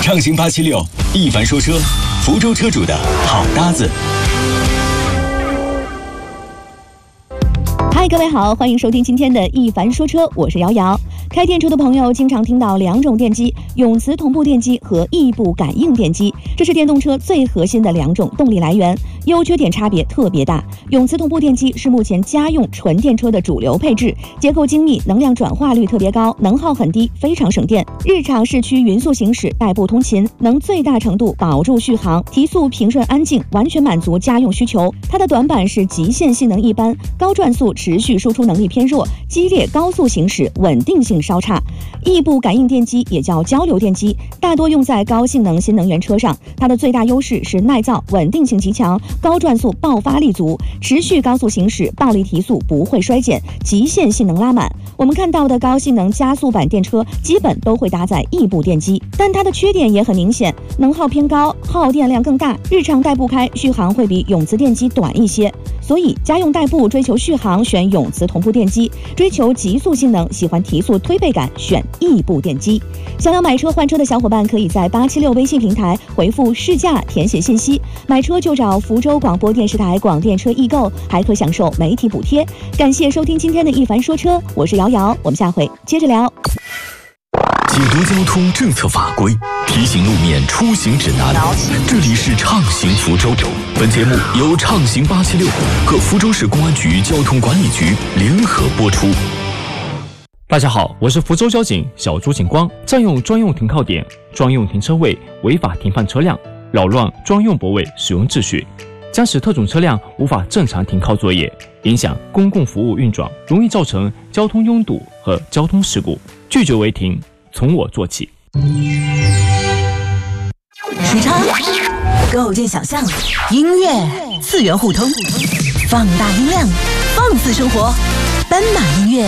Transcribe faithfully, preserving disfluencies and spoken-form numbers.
畅行八七六，一凡说车，福州车主的好搭子。 嗨，各位好，欢迎收听今天的一凡说车，我是瑶瑶。开电车的朋友经常听到两种电机，永磁同步电机和异步感应电机，这是电动车最核心的两种动力来源，优缺点差别特别大。永磁同步电机是目前家用纯电车的主流配置，结构精密，能量转化率特别高，能耗很低，非常省电。日常市区匀速行驶、代步通勤，能最大程度保住续航，提速平顺安静，完全满足家用需求。它的短板是极限性能一般，高转速持续输出能力偏弱，激烈高速行驶稳定性稍差。异步感应电机也叫交流电机，大多用在高性能新能源车上。它的最大优势是耐造，稳定性极强，高转速爆发力足，持续高速行驶，暴力提速不会衰减，极限性能拉满。我们看到的高性能加速版电车基本都会搭载异步电机，但它的缺点也很明显，能耗偏高，耗电量更大，日常代步开续航会比永磁电机短一些。所以家用代步追求续航选永磁同步电机，追求极速性能喜欢提速推背感选异步电机。想要买车换车的小伙伴可以在八七六微信平台回复试驾填写信息，买车就找福州广播电视台广电车易购，还可享受媒体补贴。感谢收听今天的一凡说车，我是瑶瑶，我们下回接着聊。 解读交通政策法规，提醒路面出行指南。这里是畅行福州，本节目由畅行八七六和福州市公安局交通管理局联合播出。 大家好，我是福州交警小朱警官。占用专用停靠点、专用停车位、违法停放车辆，扰乱专用泊位使用秩序，将使特种车辆无法正常停靠作业，影响公共服务运转，容易造成交通拥堵和交通事故。拒绝违停，从我做起。 时差构建想象，音乐次元互通，放大音量，放肆生活，奔马音乐。